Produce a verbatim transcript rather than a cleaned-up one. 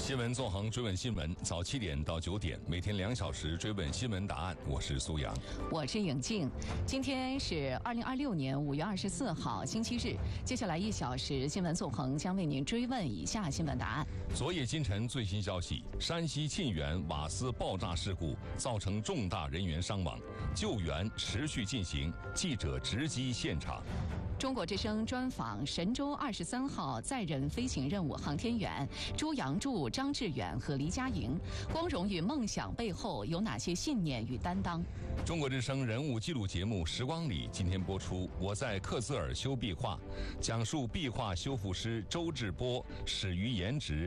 新闻纵横追问新闻，早七点到九点，每天两小时追问新闻答案。我是苏阳， 我是颖静。今天是二零二六年五月二十四号，星期日。接下来一小时，新闻纵横将为您追问以下新闻答案。 昨夜今晨最新消息：山西沁源瓦斯爆炸事故造成重大人员伤亡，救援持续进行，记者直击现场。 中国之声专访神舟二十三号载人飞行任务航天员朱杨柱、张志远和黎佳莹，光荣与梦想背后有哪些信念与担当？ 中国之声人物纪录节目《时光里》今天播出。我在克孜尔修壁画，讲述壁画修复师周志波始于颜值。